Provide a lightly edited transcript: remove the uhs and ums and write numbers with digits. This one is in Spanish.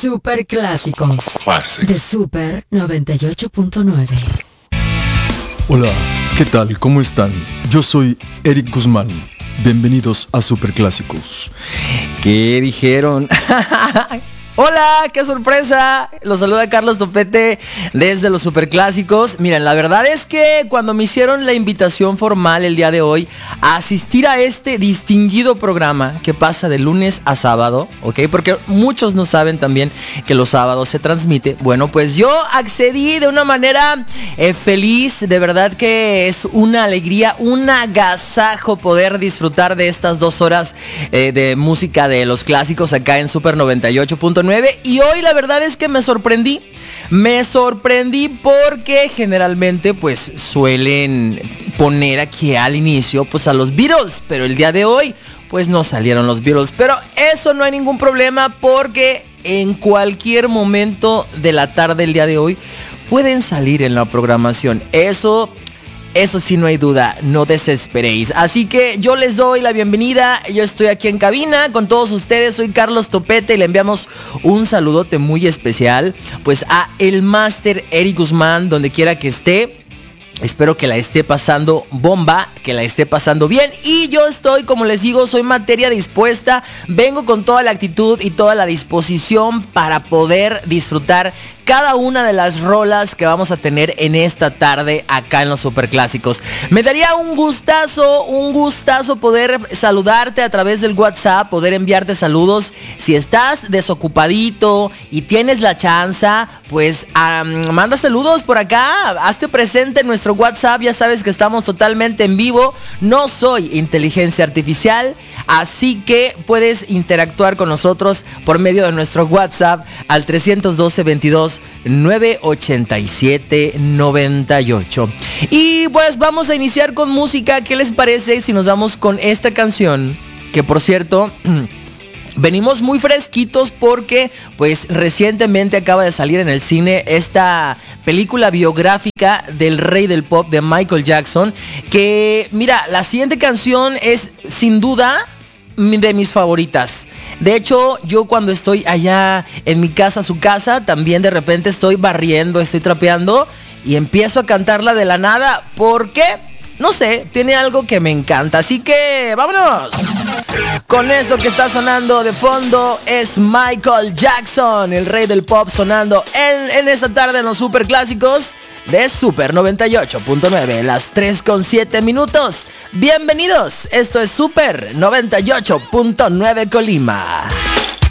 Super Clásicos Classic. de Super 98.9. Hola, ¿qué tal? ¿Cómo están? Yo soy Eric Guzmán. Bienvenidos a Super Clásicos. ¿Qué dijeron? ¡Hola! ¡Qué sorpresa! Los saluda Carlos Topete desde los Superclásicos. Miren, la verdad es que cuando me hicieron la invitación formal el día de hoy a asistir a este distinguido programa que pasa de lunes a sábado, ¿ok? Porque muchos no saben también que los sábados se transmite. Bueno, pues yo accedí de una manera feliz. De verdad que es una alegría, un agasajo poder disfrutar de estas 2 horas de música de los clásicos acá en Super 98.9. Y hoy la verdad es que me sorprendí porque generalmente pues suelen poner aquí al inicio pues a los Beatles, pero el día de hoy pues no salieron los Beatles, pero eso no hay ningún problema porque en cualquier momento de la tarde el día de hoy pueden salir en la programación. Eso sí, no hay duda, no desesperéis. Así que yo les doy la bienvenida. Yo estoy aquí en cabina con todos ustedes. Soy Carlos Topete y le enviamos un saludote muy especial pues a el Máster Eric Guzmán, donde quiera que esté. Espero que la esté pasando bomba, que la esté pasando bien. Y yo estoy, como les digo, soy materia dispuesta. Vengo con toda la actitud y toda la disposición para poder disfrutar cada una de las rolas que vamos a tener en esta tarde acá en los Superclásicos. Me daría un gustazo poder saludarte a través del WhatsApp, poder enviarte saludos. Si estás desocupadito y tienes la chance, pues manda saludos por acá, hazte presente en nuestro WhatsApp. Ya sabes que estamos totalmente en vivo, no soy inteligencia artificial, así que puedes interactuar con nosotros por medio de nuestro WhatsApp al 312-22-987-98. Y pues vamos a iniciar con música. ¿Qué les parece si nos vamos con esta canción? Que por cierto, venimos muy fresquitos porque pues recientemente acaba de salir en el cine esta película biográfica del rey del pop de Michael Jackson. Que mira, la siguiente canción es sin duda de mis favoritas. De hecho, yo cuando estoy allá en mi casa, su casa, también de repente estoy barriendo, estoy trapeando y empiezo a cantarla de la nada. ¿Por qué? No sé, tiene algo que me encanta. Así que vámonos. Con esto que está sonando de fondo es Michael Jackson, el rey del pop, sonando en esta tarde en los Superclásicos de Super 98.9, las 3:07 minutos. Bienvenidos, esto es Super 98.9 Colima.